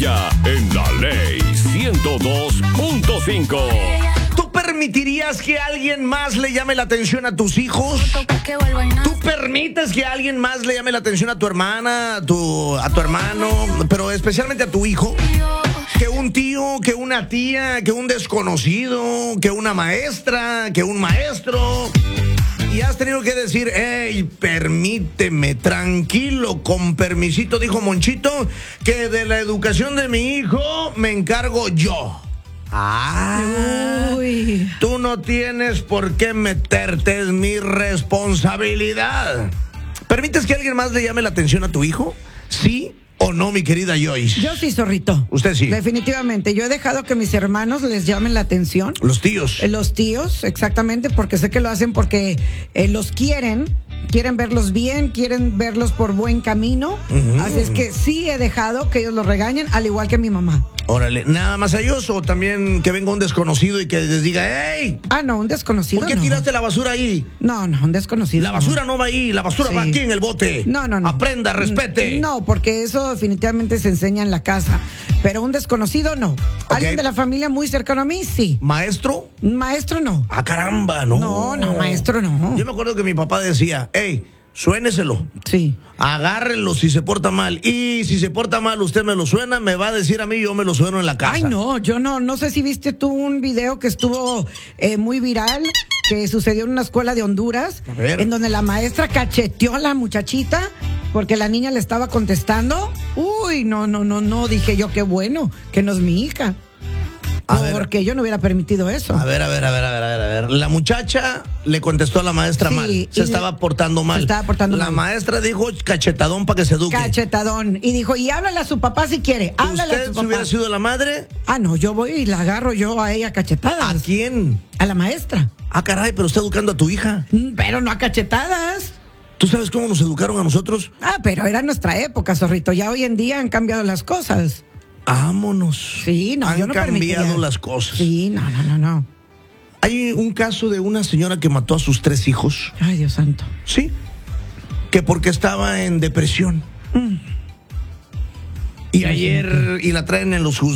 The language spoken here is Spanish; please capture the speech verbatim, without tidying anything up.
Ya en la ley ciento dos punto cinco. ¿Tú permitirías que alguien más le llame la atención a tus hijos? ¿Tú permites que alguien más le llame la atención a tu hermana, a tu, a tu hermano, pero especialmente a tu hijo? Que un tío, que una tía, que un desconocido, que una maestra, que un maestro. Y has tenido que decir, hey, permíteme, tranquilo, con permisito, dijo Monchito, que de la educación de mi hijo me encargo yo. Ah, Uy. Tú no tienes por qué meterte, es mi responsabilidad. ¿Permites que alguien más le llame la atención a tu hijo? ¿Sí o no, mi querida Joyce? Yo sí, zorrito. Usted sí. Definitivamente. Yo he dejado que mis hermanos les llamen la atención. Los tíos. Eh, Los tíos, exactamente, porque sé que lo hacen porque eh, los quieren, quieren verlos bien, quieren verlos por buen camino. Uh-huh. Así es que sí he dejado que ellos los regañen, al igual que mi mamá. Órale, ¿nada más a ellos o también que venga un desconocido y que les diga, hey, Ah, no, un desconocido ¿por qué no. tiraste la basura ahí? No, no, un desconocido. La basura no va ahí, la basura Sí. va aquí en el bote. No, no, no. Aprenda, respete. No, porque eso definitivamente se enseña en la casa. Pero un desconocido, no. Alguien de la familia muy cercano a mí, sí. ¿Maestro? Un maestro, no. Ah, caramba, no. No, no, maestro, no. Yo me acuerdo que mi papá decía, hey, suéneselo. Sí. Agárrelo si se porta mal. Y si se porta mal, usted me lo suena, me va a decir a mí, yo me lo sueno en la casa. Ay, no, yo no, no sé si viste tú un video que estuvo eh, muy viral, que sucedió en una escuela de Honduras, A ver. en donde la maestra cacheteó a la muchachita porque la niña le estaba contestando. Uy, no, no, no, no, dije yo, qué bueno, que no es mi hija. A ver. Porque yo no hubiera permitido eso. A ver, a ver, a ver, a ver, a ver, a ver. La muchacha le contestó a la maestra Sí, mal. y Se estaba portando mal. se estaba portando la mal. maestra dijo cachetadón para que se eduque. Cachetadón. Y dijo, y háblale a su papá si quiere. Háblale a ¿Usted su si papá. hubiera sido la madre? Ah, no, yo voy y la agarro yo a ella a cachetadas. ¿A quién? A la maestra. Ah, caray, pero está educando a tu hija. Mm, Pero no a cachetadas. ¿Tú sabes cómo nos educaron a nosotros? Ah, pero era nuestra época, zorrito. Ya hoy en día han cambiado las cosas. Vámonos. Sí, no, Han yo no cambiado permitiría. las cosas. Sí, no, no, no, no. Hay un caso de una señora que mató a sus tres hijos. Ay, Dios santo. Sí. Que porque estaba en depresión. Mm. Y ayer, y la traen en los juzgados.